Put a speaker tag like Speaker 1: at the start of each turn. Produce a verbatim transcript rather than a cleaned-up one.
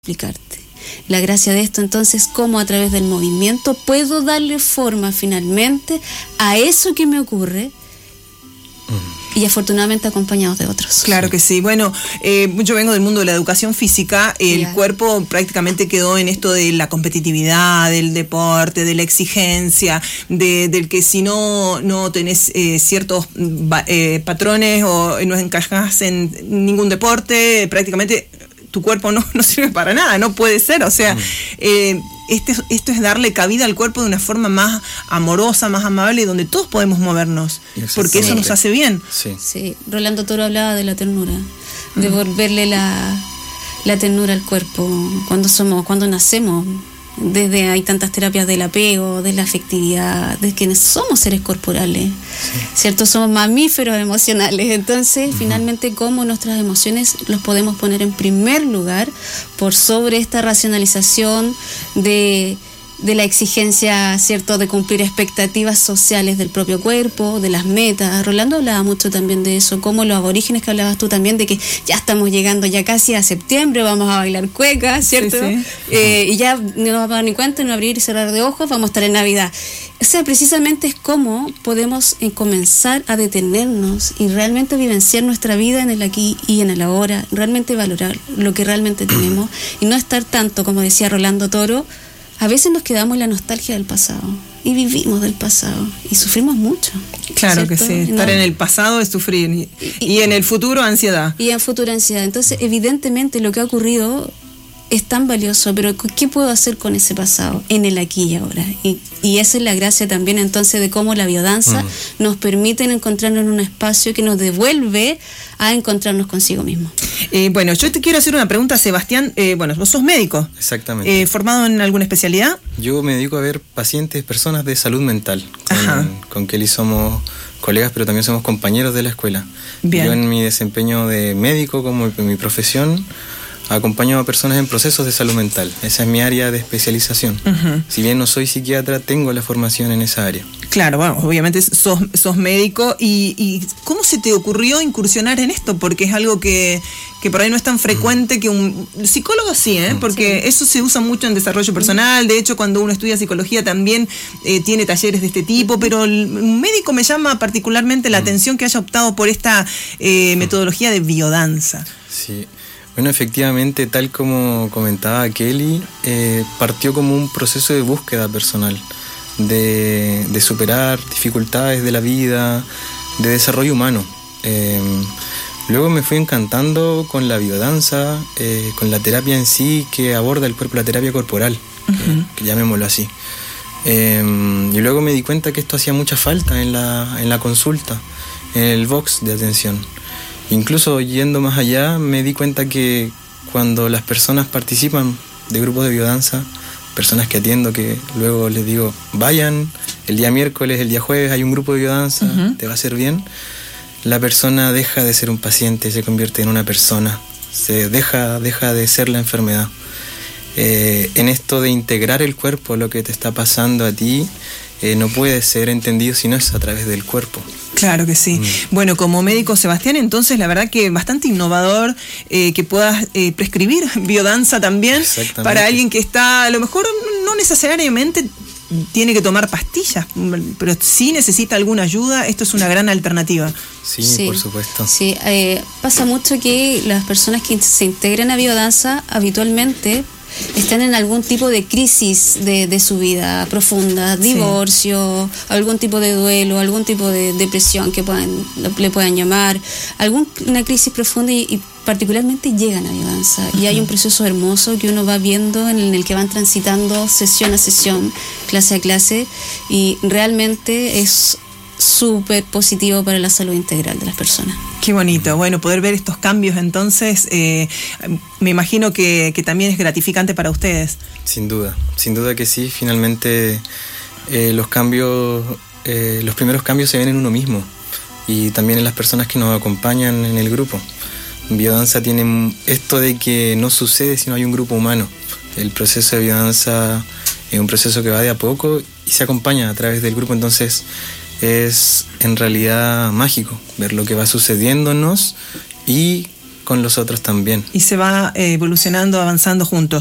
Speaker 1: explicarte. La gracia de esto entonces, cómo a través del movimiento puedo darle forma finalmente a eso que me ocurre mm. y afortunadamente acompañados de otros.
Speaker 2: Claro que sí. Bueno, eh, yo vengo del mundo de la educación física. El yeah. cuerpo prácticamente quedó en esto de la competitividad, del deporte, de la exigencia, de, del que si no, no tenés eh, ciertos eh, patrones o no encajas en ningún deporte, prácticamente tu cuerpo no, no sirve para nada, no puede ser, o sea, mm. eh, este, esto es darle cabida al cuerpo de una forma más amorosa, más amable, donde todos podemos movernos, porque eso nos hace bien.
Speaker 1: Sí. sí, Rolando Toro hablaba de la ternura, de mm. volverle la, la ternura al cuerpo, cuando somos, cuando nacemos, desde hay tantas terapias del apego, de la afectividad, de que somos seres corporales, sí. ¿cierto? Somos mamíferos emocionales, entonces uh-huh. finalmente cómo nuestras emociones los podemos poner en primer lugar por sobre esta racionalización de, de la exigencia, ¿cierto? De cumplir expectativas sociales del propio cuerpo, de las metas. Rolando hablaba mucho también de eso, como los aborígenes que hablabas tú también, de que ya estamos llegando ya casi a septiembre, vamos a bailar cuecas, ¿cierto? Sí, sí. Eh, y ya no nos vamos a dar ni cuenta, en abrir y cerrar de ojos, vamos a estar en Navidad. O sea, precisamente es cómo podemos eh, comenzar a detenernos y realmente vivenciar nuestra vida en el aquí y en el ahora, realmente valorar lo que realmente tenemos y no estar tanto, como decía Rolando Toro, a veces nos quedamos en la nostalgia del pasado y vivimos del pasado y sufrimos mucho.
Speaker 2: Claro, ¿cierto? Que sí, estar no. en el pasado es sufrir y, y, y en el futuro ansiedad.
Speaker 1: Y en futuro ansiedad. Entonces, evidentemente lo que ha ocurrido es tan valioso, pero ¿qué puedo hacer con ese pasado en el aquí y ahora? Y, y esa es la gracia también entonces de cómo la biodanza mm. nos permite encontrarnos en un espacio que nos devuelve a encontrarnos consigo mismo.
Speaker 2: Eh, bueno, yo te quiero hacer una pregunta, Sebastián. Eh, bueno, vos sos médico.
Speaker 3: Exactamente.
Speaker 2: Eh, ¿Formado en alguna especialidad?
Speaker 3: Yo me dedico a ver pacientes, personas de salud mental. Con, con Kelly somos colegas, pero también somos compañeros de la escuela. Bien. Yo en mi desempeño de médico, como en mi profesión, acompaño a personas en procesos de salud mental. Esa es mi área de especialización. Uh-huh. Si bien no soy psiquiatra, tengo la formación en esa área.
Speaker 2: Claro, bueno, obviamente sos, sos médico. Y, ¿Y cómo se te ocurrió incursionar en esto? Porque es algo que, que por ahí no es tan frecuente uh-huh. que un psicólogo sí, ¿eh? Porque sí. eso se usa mucho en desarrollo personal. De hecho, cuando uno estudia psicología también eh, tiene talleres de este tipo. Pero el, un médico me llama particularmente la uh-huh. atención que haya optado por esta eh, metodología de biodanza.
Speaker 3: Sí. Bueno, efectivamente, tal como comentaba Kelly, eh, partió como un proceso de búsqueda personal, de, de superar dificultades de la vida, de desarrollo humano. Eh, luego me fui encantando con la biodanza, eh, con la terapia en sí que aborda el cuerpo, la terapia corporal, uh-huh. que, que llamémoslo así. Eh, y luego me di cuenta que esto hacía mucha falta en la, en la consulta, en el box de atención. Incluso yendo más allá, me di cuenta que cuando las personas participan de grupos de biodanza, personas que atiendo, que luego les digo, vayan, el día miércoles, el día jueves hay un grupo de biodanza, uh-huh. te va a hacer bien, la persona deja de ser un paciente, se convierte en una persona, se deja, deja de ser la enfermedad. Eh, en esto de integrar el cuerpo, lo que te está pasando a ti, eh, no puede ser entendido si no es a través del cuerpo.
Speaker 2: Claro que sí. Mm. Bueno, como médico, Sebastián, entonces la verdad que bastante innovador eh, que puedas eh, prescribir biodanza también para alguien que está, a lo mejor no necesariamente tiene que tomar pastillas, pero sí necesita alguna ayuda. Esto es una gran alternativa.
Speaker 3: Sí, sí, por supuesto.
Speaker 1: Sí, eh, pasa mucho que las personas que se integran a biodanza habitualmente están en algún tipo de crisis de, de su vida profunda, divorcio, sí. algún tipo de duelo, algún tipo de depresión que puedan, le puedan llamar, alguna crisis profunda y, y particularmente llegan a biodanza. Uh-huh. Y hay un proceso hermoso que uno va viendo en el que van transitando sesión a sesión, clase a clase, y realmente es súper positivo para la salud integral de las personas.
Speaker 2: Qué bonito, bueno, poder ver estos cambios entonces, eh, me imagino que, que también es gratificante para ustedes.
Speaker 3: Sin duda, sin duda que sí, finalmente eh, los cambios, eh, los primeros cambios se ven en uno mismo y también en las personas que nos acompañan en el grupo. Biodanza tiene esto de que no sucede si no hay un grupo humano. El proceso de biodanza es un proceso que va de a poco y se acompaña a través del grupo, entonces es en realidad mágico ver lo que va sucediéndonos y con los otros también.
Speaker 2: Y se va eh, evolucionando, avanzando juntos.